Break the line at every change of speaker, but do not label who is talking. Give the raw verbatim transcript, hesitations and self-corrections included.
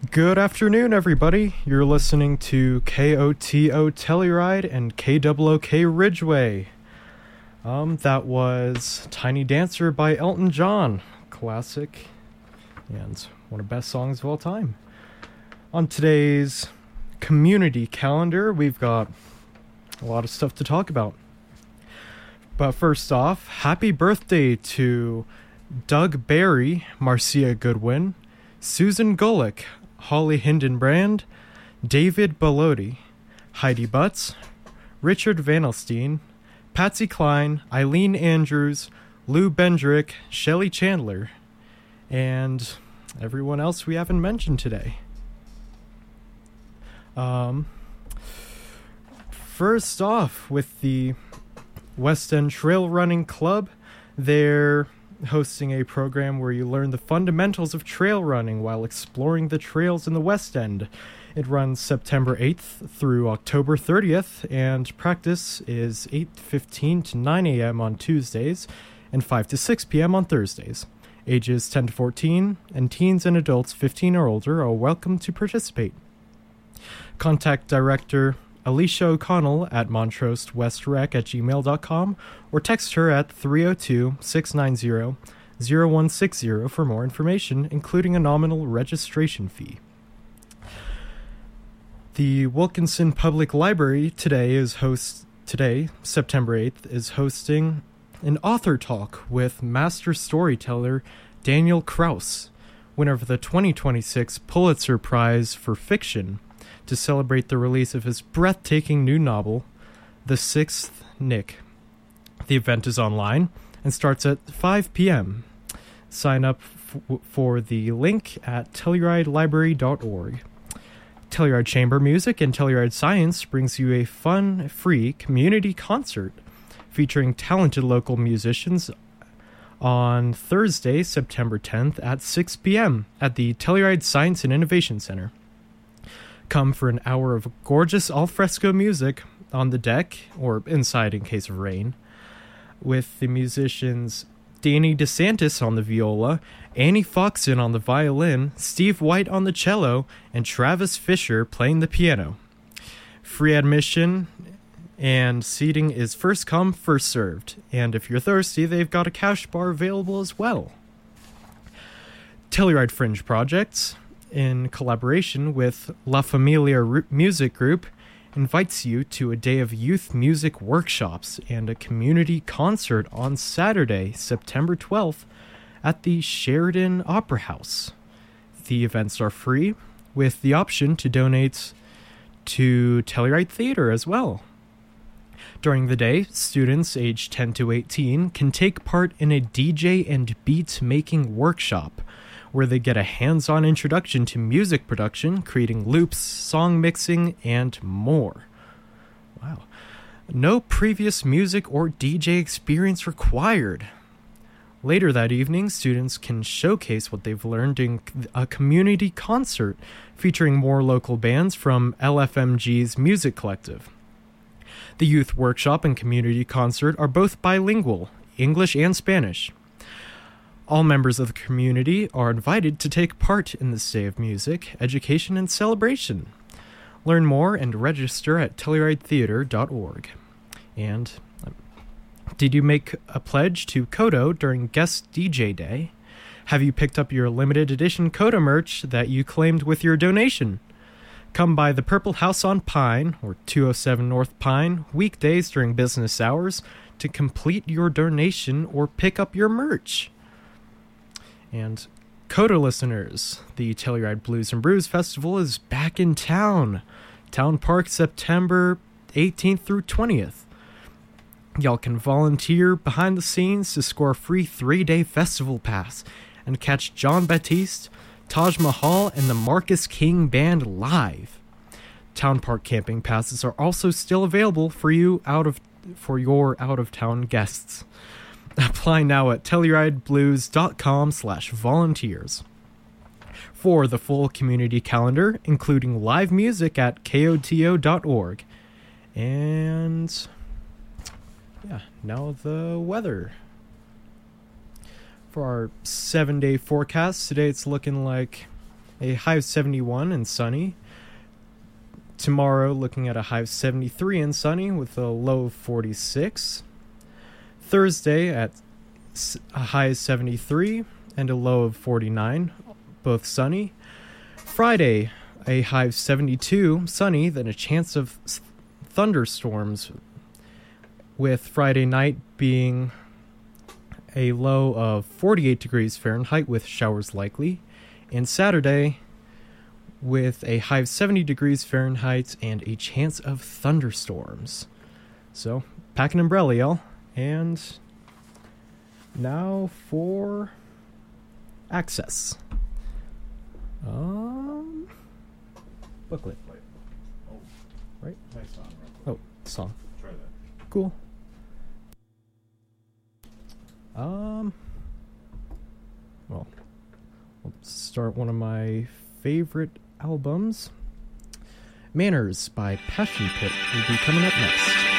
Good afternoon, everybody. You're listening to K O T O Telluride and K O O K Ridgeway. Um, that was Tiny Dancer by Elton John. Classic and one of the best songs of all time. On today's community calendar, we've got a lot of stuff to talk about. But first off, happy birthday to Doug Barry, Marcia Goodwin, Susan Gulick, Holly Hindenbrand, David Bellotti, Heidi Butts, Richard Vanelstein, Patsy Cline, Eileen Andrews, Lou Bendrick, Shelley Chandler, and everyone else we haven't mentioned today. Um, first off, with the West End Trail Running Club, they're hosting a program where you learn the fundamentals of trail running while exploring the trails in the West End. It runs September eighth through October thirtieth, and practice is eight fifteen to nine a.m. on Tuesdays and five to six p.m. on Thursdays. Ages ten to fourteen, and teens and adults fifteen or older are welcome to participate. Contact Director Alicia O'Connell at Montrose West Rec at gmail dot com or text her at three oh two, six nine zero, zero one six zero for more information, including a nominal registration fee. The Wilkinson Public Library today is host today, September eighth, is hosting an author talk with master storyteller Daniel Kraus, winner of the twenty twenty-six Pulitzer Prize for Fiction, to celebrate the release of his breathtaking new novel, The Sixth Nick. The event is online and starts at five p.m. Sign up f- for the link at telluride library dot org. Telluride Chamber Music and Telluride Science brings you a fun, free community concert featuring talented local musicians on Thursday, September tenth at six p.m. at the Telluride Science and Innovation Center. Come for an hour of gorgeous alfresco music on the deck, or inside in case of rain, with the musicians Danny DeSantis on the viola, Annie Foxon on the violin, Steve White on the cello, and Travis Fisher playing the piano. Free admission and seating is first come, first served, and if you're thirsty, they've got a cash bar available as well. Telluride Fringe Projects, in collaboration with La Familia R- Music Group, invites you to a day of youth music workshops and a community concert on Saturday, September twelfth, at the Sheridan Opera House. The events are free, with the option to donate to Telluride Theater as well. During the day, students aged ten to eighteen can take part in a D J and beat-making workshop, where they get a hands-on introduction to music production, creating loops, song mixing, and more. Wow. No previous music or D J experience required. Later that evening, students can showcase what they've learned in a community concert featuring more local bands from L F M G's Music Collective. The youth workshop and community concert are both bilingual, English and Spanish. All members of the community are invited to take part in this day of music, education, and celebration. Learn more and register at telluride theater dot org. And um, did you make a pledge to Kodo during Guest D J Day? Have you picked up your limited edition Kodo merch that you claimed with your donation? Come by the Purple House on Pine, or two oh seven North Pine, weekdays during business hours to complete your donation or pick up your merch. And Kodo listeners, the Telluride Blues and Brews Festival is back in town. Town Park, September eighteenth through twentieth. Y'all can volunteer behind the scenes to score a free three-day festival pass and catch John Batiste, Taj Mahal, and the Marcus King Band live. Town Park camping passes are also still available for you out of for your out-of-town guests. Apply now at tellurideblues.com slash volunteers. For the full community calendar, including live music at K O T O dot org. And yeah, now the weather. For our seven-day forecast, today it's looking like a high of seventy-one and sunny. Tomorrow, looking at a high of seventy-three and sunny with a low of forty-six. Thursday at a high of seventy-three and a low of forty-nine, both sunny. Friday, a high of seventy-two, sunny, then a chance of thunderstorms, with Friday night being a low of forty-eight degrees Fahrenheit with showers likely, and Saturday with a high of seventy degrees Fahrenheit and a chance of thunderstorms. So, pack an umbrella, y'all. And now for access. Um, booklet.
Wait. Oh.
Right?
Play a song real quick.
Oh, song.
Try that.
Cool. Um, well, we'll start one of my favorite albums. Manners by Passion Pit will be coming up next.